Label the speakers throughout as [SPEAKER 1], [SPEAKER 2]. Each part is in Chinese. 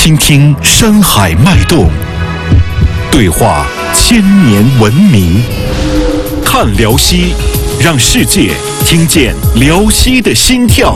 [SPEAKER 1] 倾听山海脉动，对话千年文明。看辽西，让世界听见辽西的心跳。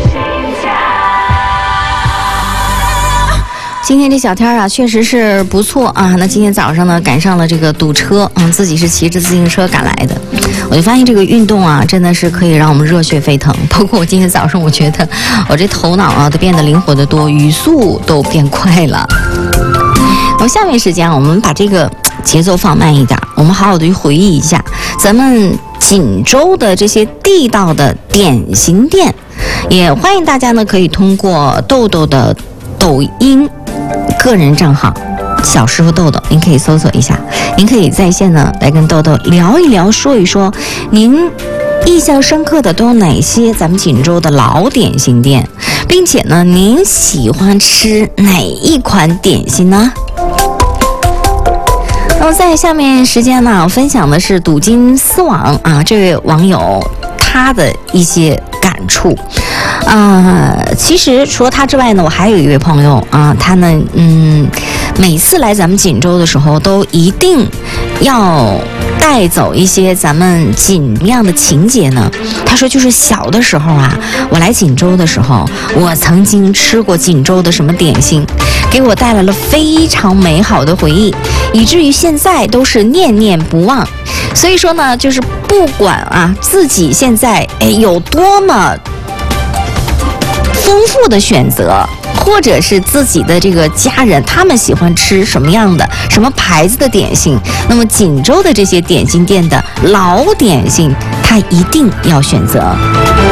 [SPEAKER 2] 今天这小天啊，确实是不错啊。那今天早上呢，赶上了这个堵车，自己是骑着自行车赶来的。我就发现这个运动啊，真的是可以让我们热血沸腾。包括我今天早上，我觉得我这头脑啊都变得灵活得多，语速都变快了。下面时间我们把这个节奏放慢一点，我们好好的去回忆一下咱们锦州的这些地道的点心店。也欢迎大家呢，可以通过豆豆的抖音个人账号小师傅豆豆，您可以搜索一下，您可以在线呢来跟豆豆聊一聊，说一说您印象深刻的都有哪些咱们锦州的老点心店，并且呢您喜欢吃哪一款点心呢？那么在下面时间呢，我分享的是赌金丝网啊，这位网友他的一些感触。其实除了他之外呢，我还有一位朋友啊，他呢每次来咱们锦州的时候都一定要带走一些咱们锦酿的情节呢。他说就是小的时候啊，我来锦州的时候，我曾经吃过锦州的什么点心，给我带来了非常美好的回忆，以至于现在都是念念不忘。所以说呢，就是不管啊自己现在有多么丰富的选择，或者是自己的这个家人他们喜欢吃什么样的什么牌子的点心，那么锦州的这些点心店的老点心他一定要选择。